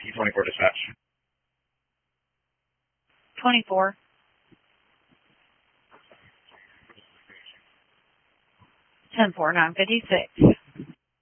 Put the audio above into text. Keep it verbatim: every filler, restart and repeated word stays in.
E twenty-four dispatch. twenty-four. ten four nine fifty-six.